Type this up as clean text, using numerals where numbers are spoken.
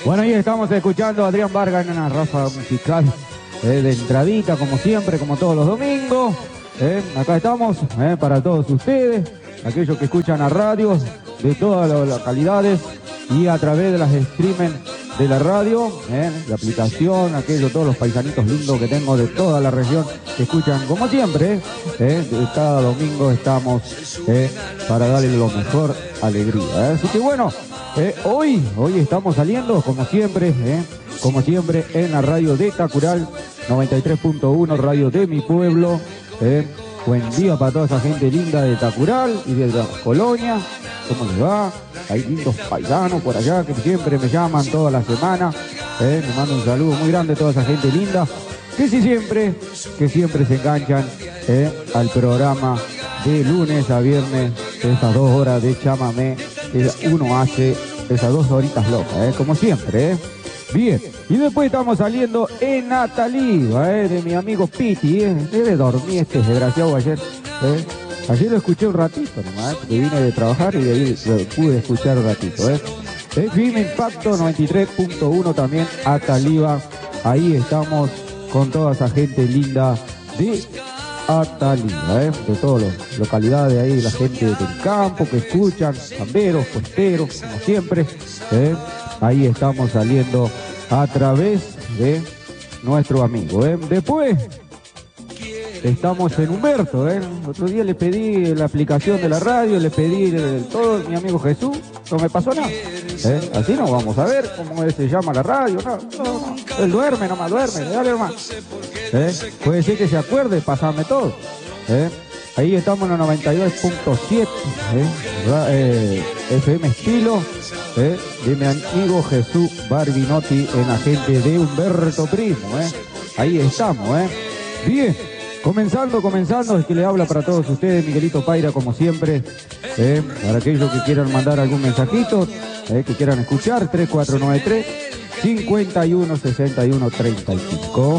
Bueno, ahí estamos escuchando a Adrián Vargas en una ráfaga musical de entradita, como siempre, como todos los domingos. Acá estamos para todos ustedes, aquellos que escuchan a radios de todas las localidades y a través de las streaming de la radio, la aplicación, todos los paisanitos lindos que tengo de toda la región que escuchan como siempre. Cada domingo estamos para darle lo mejor alegría. Así que bueno, hoy estamos saliendo como siempre en la radio de Tacural 93.1, radio de mi pueblo. Buen día para toda esa gente linda de Tacural y de la colonia. ¿Cómo les va? Hay lindos paisanos por allá que siempre me llaman toda la semana. Me mando un saludo muy grande a toda esa gente linda que siempre se enganchan al programa de lunes a viernes, esas 2 horas de chamamé que uno hace, esas 2 horitas locas, como siempre. Bien, y después estamos saliendo en Nataliva, de mi amigo Piti. Debe dormir este desgraciado ayer. Ayer lo escuché un ratito nomás, porque vine de trabajar y de ahí lo pude escuchar un ratito. Firme Impacto 93.1 también, Ataliva. Ahí estamos con toda esa gente linda de Ataliva, de todas las localidades ahí, la gente del campo que escuchan, camberos, puesteros, como siempre. Ahí estamos saliendo a través de nuestro amigo. Después estamos en Humberto. Otro día le pedí la aplicación de la radio, le pedí todo mi amigo Jesús, no me pasó nada. Así no vamos a ver cómo se llama la radio. No. Él duerme, dale hermano. Puede ser que se acuerde, pasame todo. Ahí estamos en la 92.7, FM Estilo, de mi amigo Jesús Barbinotti, en la gente de Humberto Primo. Ahí estamos. Bien, comenzando, es que le habla para todos ustedes Miguelito Paira, como siempre. Para aquellos que quieran mandar algún mensajito, que quieran escuchar, 3493 51 61 35.